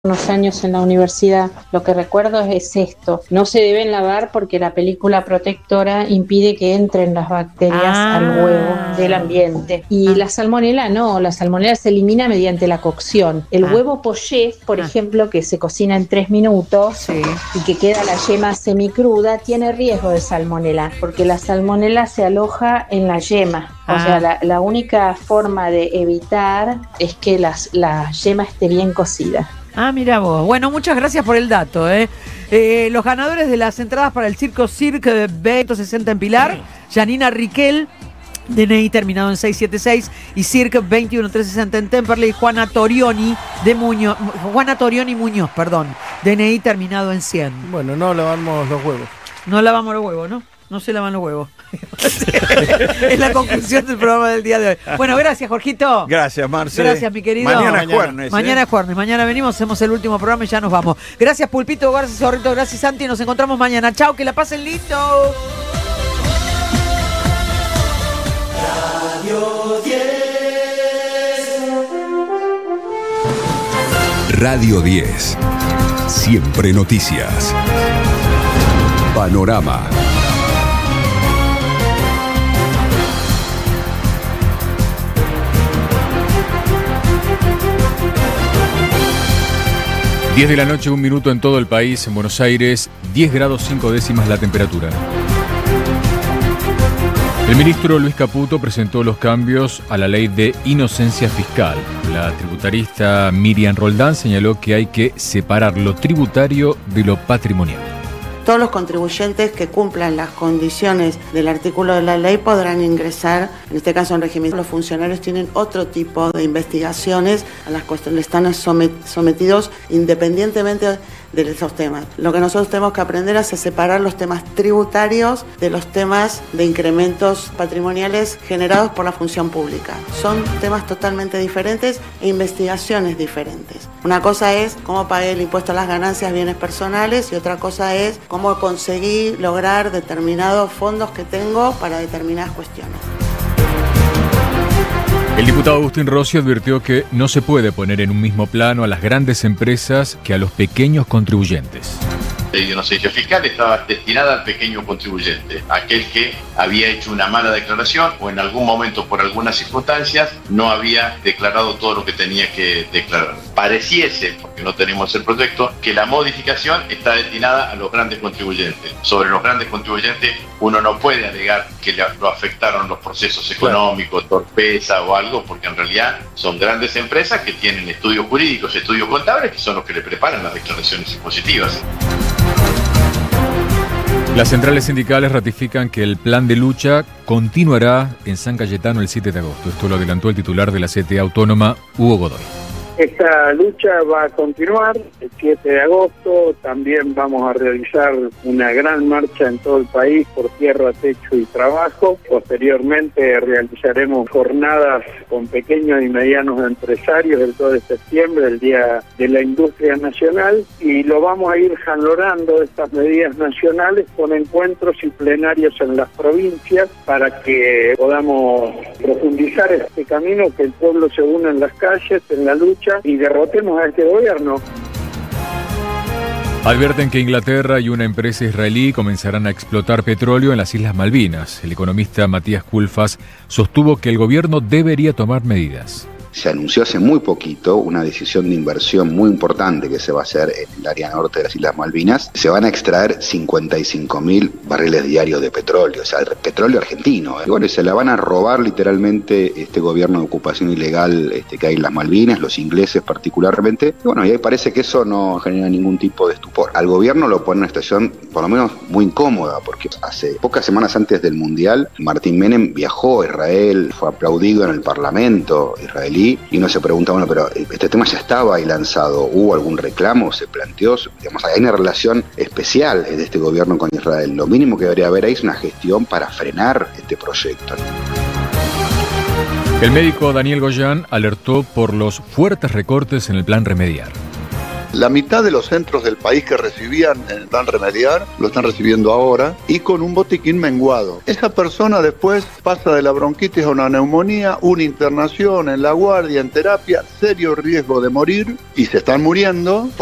unos años en la universidad. Lo que recuerdo es esto: no se deben lavar porque la película protectora impide que entren las bacterias al huevo del ambiente. Y la salmonela no, la salmonela se elimina mediante la cocción. El huevo poché, por ejemplo, que se cocina en 3 minutos y que queda la yema semicruda, tiene riesgo de salmonela, porque la salmonela se aloja en la yema. O sea, la única forma de evitar es que la yema esté bien cocida. Mira vos. Bueno, muchas gracias por el dato. Los ganadores de las entradas para el Circo B160 en Pilar, Janina Riquel, DNI terminado en 676, y Cirque 21360 en Temperley, Juana Torioni Muñoz, DNI terminado en 100. Bueno, no lavamos los huevos. No lavamos los huevos, ¿no? No se lavan los huevos. Es la conclusión del programa del día de hoy. Bueno, gracias, Jorgito. Gracias, Marce. Gracias, mi querido. Mañana es jueves. Mañana es jueves. Mañana venimos, hacemos el último programa y ya nos vamos. Gracias, Pulpito. Gracias, Zorrito. Gracias, Santi. Nos encontramos mañana. Chao, que la pasen lindo. Radio 10. Radio 10. Siempre noticias. Panorama. Diez de la noche, 1 minuto en todo el país. En Buenos Aires, 10 grados 5 décimas la temperatura. El ministro Luis Caputo presentó los cambios a la ley de inocencia fiscal. La tributarista Miriam Roldán señaló que hay que separar lo tributario de lo patrimonial. Todos los contribuyentes que cumplan las condiciones del artículo de la ley podrán ingresar, en este caso en régimen. Los funcionarios tienen otro tipo de investigaciones a las cuales están sometidos independientemente de esos temas. Lo que nosotros tenemos que aprender es a separar los temas tributarios de los temas de incrementos patrimoniales generados por la función pública. Son temas totalmente diferentes e investigaciones diferentes. Una cosa es cómo pagué el impuesto a las ganancias, bienes personales, y otra cosa es cómo conseguí lograr determinados fondos que tengo para determinadas cuestiones. El diputado Agustín Rossi advirtió que no se puede poner en un mismo plano a las grandes empresas que a los pequeños contribuyentes. La ley de inocencia fiscal estaba destinada al pequeño contribuyente, aquel que había hecho una mala declaración o en algún momento por algunas circunstancias no había declarado todo lo que tenía que declarar. Pareciese, porque no tenemos el proyecto, que la modificación está destinada a los grandes contribuyentes. Sobre los grandes contribuyentes uno no puede alegar que lo afectaron los procesos económicos, torpeza o algo, porque en realidad son grandes empresas que tienen estudios jurídicos, estudios contables, que son los que le preparan las declaraciones impositivas. Las centrales sindicales ratifican que el plan de lucha continuará en San Cayetano el 7 de agosto. Esto lo adelantó el titular de la CTA Autónoma, Hugo Godoy. Esta lucha va a continuar el 7 de agosto. También vamos a realizar una gran marcha en todo el país por tierra, techo y trabajo. Posteriormente realizaremos jornadas con pequeños y medianos empresarios el 2 de septiembre, el Día de la Industria Nacional, y lo vamos a ir jalonando estas medidas nacionales con encuentros y plenarios en las provincias para que podamos profundizar este camino, que el pueblo se una en las calles, en la lucha, y derrotemos a este gobierno. Advierten que Inglaterra y una empresa israelí comenzarán a explotar petróleo en las Islas Malvinas. El economista Matías Culfas sostuvo que el gobierno debería tomar medidas. Se anunció hace muy poquito una decisión de inversión muy importante que se va a hacer en el área norte de las Islas Malvinas. Se van a extraer 55.000 barriles diarios de petróleo, o sea, el petróleo argentino. Y bueno, se la van a robar literalmente este gobierno de ocupación ilegal que hay en las Malvinas, los ingleses particularmente. Y bueno, y ahí parece que eso no genera ningún tipo de estupor. Al gobierno lo pone en una situación por lo menos muy incómoda, porque hace pocas semanas antes del Mundial, Martín Menem viajó a Israel, fue aplaudido en el Parlamento israelí, y uno se pregunta, bueno, pero este tema ya estaba ahí lanzado, ¿hubo algún reclamo? ¿Se planteó? Digamos, hay una relación especial de este gobierno con Israel. Lo mínimo que debería haber ahí es una gestión para frenar este proyecto. El médico Daniel Goyan alertó por los fuertes recortes en el plan Remediar. La mitad de los centros del país que recibían el plan Remediar lo están recibiendo ahora y con un botiquín menguado. Esa persona después pasa de la bronquitis a una neumonía, una internación en la guardia, en terapia, serio riesgo de morir y se están muriendo